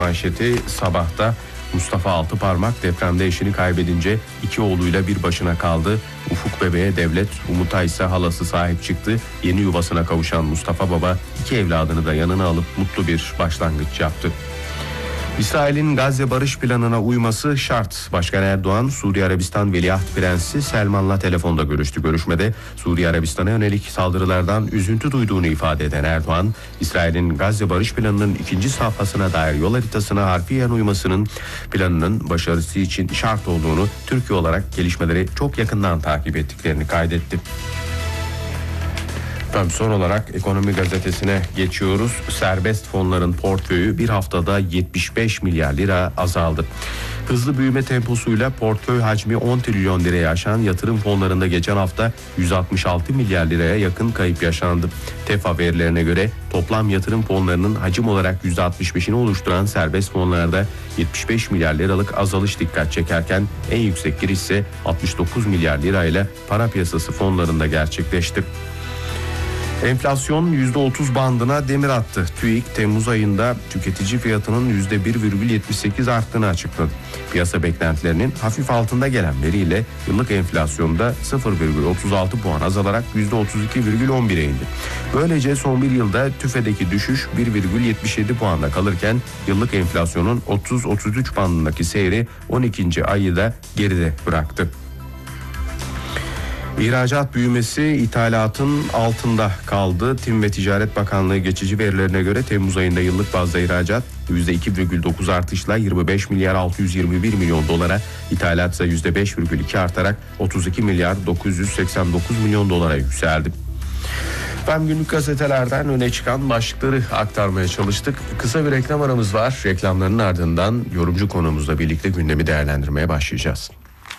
Manşeti sabahta Mustafa Altıparmak depremde eşini kaybedince 2 oğluyla bir başına kaldı. Ufuk bebeğe devlet, Umut'a ise halası sahip çıktı. Yeni yuvasına kavuşan Mustafa Baba 2 evladını da yanına alıp mutlu bir başlangıç yaptı. İsrail'in Gazze barış planına uyması şart. Başkan Erdoğan, Suudi Arabistan Veliaht Prensi Selman'la telefonda görüştü. Görüşmede Suudi Arabistan'a yönelik saldırılardan üzüntü duyduğunu ifade eden Erdoğan, İsrail'in Gazze barış planının 2. safhasına dair yol haritasına harfiyen uymasının planının başarısı için şart olduğunu, Türkiye olarak gelişmeleri çok yakından takip ettiklerini kaydetti. Son olarak Ekonomi Gazetesi'ne geçiyoruz. Serbest fonların portföyü bir haftada 75 milyar lira azaldı. Hızlı büyüme temposuyla portföy hacmi 10 trilyon liraya aşan yatırım fonlarında geçen hafta 166 milyar liraya yakın kayıp yaşandı. TEFA verilerine göre toplam yatırım fonlarının hacim olarak %65'ini oluşturan serbest fonlarda 75 milyar liralık azalış dikkat çekerken en yüksek giriş ise 69 milyar lirayla para piyasası fonlarında gerçekleşti. Enflasyon %30 bandına demir attı. TÜİK Temmuz ayında tüketici fiyatının %1,78 arttığını açıkladı. Piyasa beklentilerinin hafif altında gelen veriyle yıllık enflasyonda 0,36 puan azalarak %32,11'e indi. Böylece son bir yılda TÜFE'deki düşüş 1,77 puanda kalırken yıllık enflasyonun 30-33 bandındaki seyri 12. ayı da geride bıraktı. İhracat büyümesi ithalatın altında kaldı. Tim ve Ticaret Bakanlığı geçici verilerine göre Temmuz ayında yıllık bazda ihracat %2,9 artışla 25 milyar 621 milyon dolara, ithalat ise %5,2 artarak 32 milyar 989 milyon dolara yükseldi. Günlük gazetelerden öne çıkan başlıkları aktarmaya çalıştık. Kısa bir reklam aramız var. Reklamların ardından yorumcu konuğumuzla birlikte gündemi değerlendirmeye başlayacağız.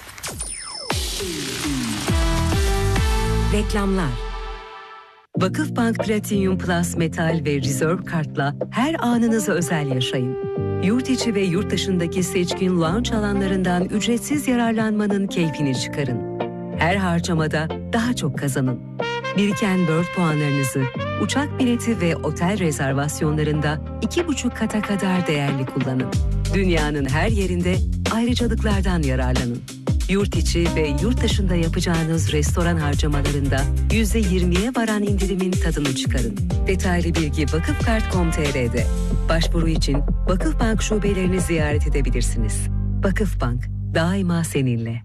Reklamlar. Vakıfbank Platinum Plus Metal ve Reserve Kart'la her anınızı özel yaşayın. Yurt içi ve yurt dışındaki seçkin lounge alanlarından ücretsiz yararlanmanın keyfini çıkarın. Her harcamada daha çok kazanın. Biriken World puanlarınızı uçak bileti ve otel rezervasyonlarında 2,5 kata kadar değerli kullanın. Dünyanın her yerinde ayrıcalıklardan yararlanın. Yurt içi ve yurt dışında yapacağınız restoran harcamalarında %20'ye varan indirimin tadını çıkarın. Detaylı bilgi vakıfkart.com.tr'de. Başvuru için Vakıfbank şubelerini ziyaret edebilirsiniz. Vakıfbank, daima seninle.